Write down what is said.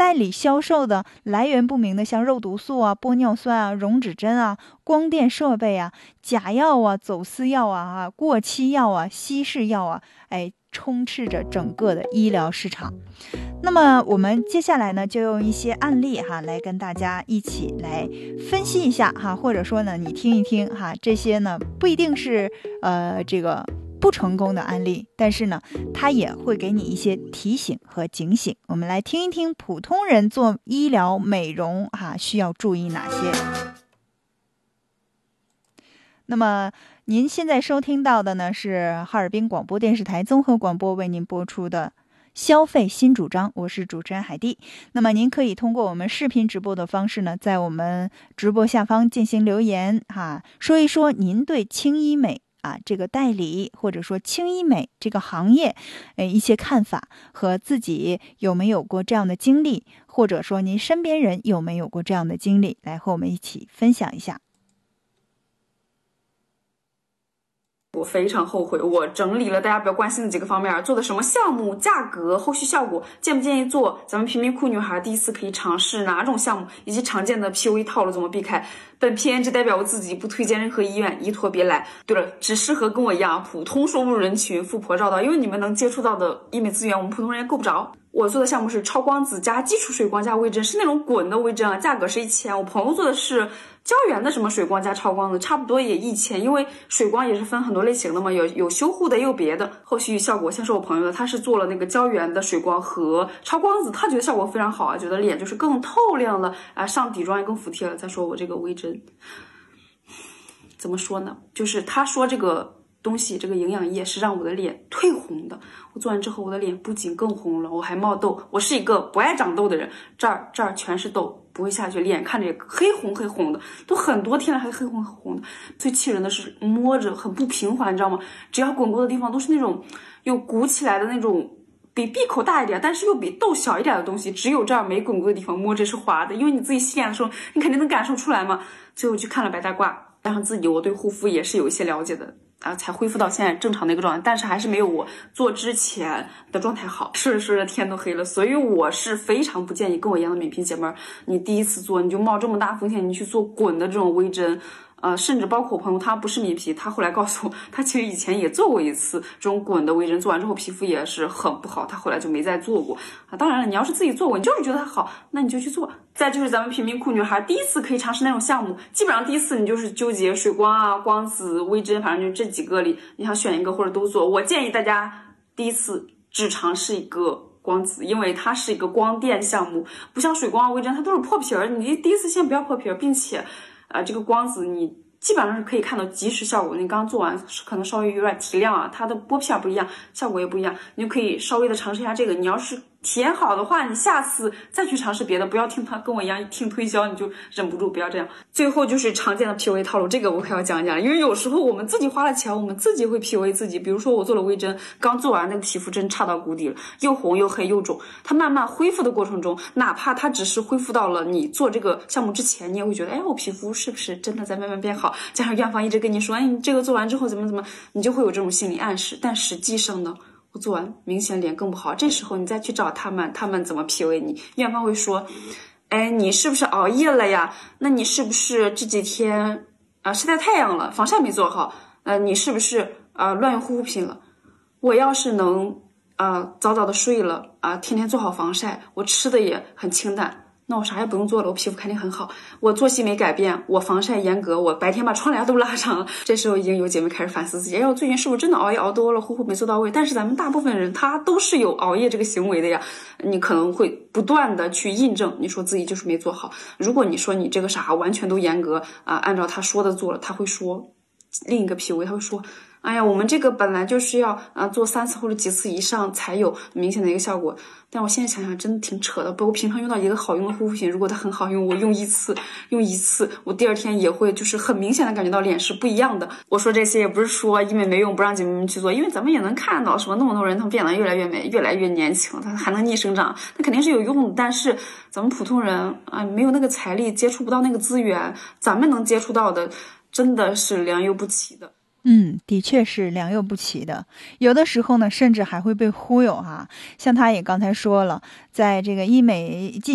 代理销售的来源不明的，像肉毒素啊、玻尿酸啊、溶脂针啊、光电设备啊、假药啊、走私药啊、过期药啊、稀释药啊，充斥着整个的医疗市场。那么我们接下来呢，就用一些案例来跟大家一起来分析一下或者说呢，你听一听这些呢不一定是这个不成功的案例，但是呢，它也会给你一些提醒和警醒。我们来听一听普通人做医疗美容需要注意哪些。那么您现在收听到的呢，是哈尔滨广播电视台综合广播为您播出的消费新主张，我是主持人海蒂。那么您可以通过我们视频直播的方式呢，在我们直播下方进行留言说一说您对轻医美这个代理或者说轻医美这个行业一些看法，和自己有没有过这样的经历，或者说您身边人有没有过这样的经历，来和我们一起分享一下。 我非常后悔，我整理了大家比较关心的几个方面，做的什么项目、价格、后续效果，建不建议做，咱们贫民窟女孩第一次可以尝试哪种项目，以及常见的 PUA 套路怎么避开。本片只代表我自己，不推荐任何医院，依托别来。对了，只适合跟我一样普通收入人群、富婆绕道，因为你们能接触到的医美资源，我们普通人也够不着。我做的项目是超光子加基础水光加微针，是那种滚的微针价格是1000。我朋友做的是胶原的什么水光加超光子，差不多也1000，因为水光也是分很多类型的嘛，有修护的也有别的。后续效果先说我朋友的，他是做了那个胶原的水光和超光子，他觉得效果非常好觉得脸就是更透亮了上底妆也更服帖了。再说我这个微针怎么说呢，就是他说这个东西，这个营养液是让我的脸褪红的。我做完之后，我的脸不仅更红了，我还冒痘。我是一个不爱长痘的人，这儿全是痘，不会下去，脸看着也黑红黑红的，都很多天了还黑红黑红的。最气人的是摸着很不平滑，你知道吗？只要滚过的地方都是那种有鼓起来的那种，比闭口大一点，但是又比痘小一点的东西，只有这儿没滚过的地方摸着是滑的。因为你自己洗脸的时候，你肯定能感受出来嘛。最后去看了白大褂，加上自己我对护肤也是有一些了解的才恢复到现在正常的一个状态，但是还是没有我做之前的状态好。说着说着天都黑了，所以我是非常不建议跟我一样的美皮姐妹，你第一次做你就冒这么大风险，你去做滚的这种微针。甚至包括我朋友，他不是米皮，他后来告诉我，他其实以前也做过一次这种滚的微针，做完之后皮肤也是很不好，他后来就没再做过当然了，你要是自己做过，你就是觉得它好，那你就去做。再就是咱们贫民窟女孩第一次可以尝试那种项目，基本上第一次你就是纠结水光光子、微针，反正就这几个里，你想选一个或者都做。我建议大家第一次只尝试一个光子，因为它是一个光电项目，不像水光微针它都是破皮儿，你第一次先不要破皮儿，并且这个光子你基本上是可以看到即时效果，你刚做完可能稍微有点提亮它的剥片不一样，效果也不一样，你就可以稍微的尝试一下这个。你要是体验好的话，你下次再去尝试别的，不要听他跟我一样一听推销你就忍不住，不要这样。最后就是常见的 PUA 套路，这个我可要讲一讲，因为有时候我们自己花了钱，我们自己会 PUA 自己。比如说我做了微针，刚做完那个皮肤真差到谷底了，又红又黑又肿，它慢慢恢复的过程中，哪怕它只是恢复到了你做这个项目之前，你也会觉得我皮肤是不是真的在慢慢变好，加上院方一直跟你说你这个做完之后怎么你就会有这种心理暗示。但实际上呢，我做完明显脸更不好，这时候你再去找他们怎么 PUA 你？院方会说你是不是熬夜了呀？那你是不是这几天晒太阳了，防晒没做好？你是不是乱用护肤品了？我要是能早早的睡了天天做好防晒，我吃的也很清淡，那我啥也不用做了，我皮肤肯定很好。我作息没改变，我防晒严格，我白天把窗帘都拉上了。这时候已经有姐妹开始反思自己，我最近是不是真的熬夜熬多了，护肤没做到位？但是咱们大部分人他都是有熬夜这个行为的呀，你可能会不断的去印证你说自己就是没做好。如果你说你这个啥完全都严格按照他说的做了，他会说另一个 PUA， 他会说我们这个本来就是要做3次或者几次以上才有明显的一个效果。但我现在想想真的挺扯的，我平常用到一个好用的护肤品，如果它很好用，我用一次，我第二天也会就是很明显的感觉到脸是不一样的。我说这些也不是说医美没用不让姐妹们去做，因为咱们也能看到什么那么多人他们变得越来越美，越来越年轻，他还能逆生长，那肯定是有用的。但是咱们普通人没有那个财力，接触不到那个资源，咱们能接触到的真的是良莠不齐的。 的确是良莠不齐的，有的时候呢，甚至还会被忽悠像他也刚才说了，在这个医美进